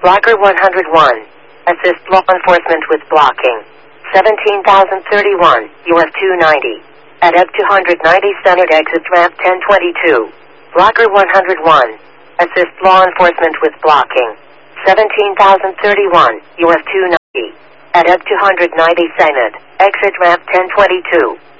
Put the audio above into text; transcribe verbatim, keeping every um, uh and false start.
Blocker one hundred one. Assist law enforcement with blocking. seventeen thousand thirty-one, U S two ninety. At up two ninety Senate exit ramp ten twenty-two. Blocker one hundred one. Assist law enforcement with blocking. seventeen thousand thirty-one, U S two ninety. At up two ninety Senate, exit ramp ten twenty-two.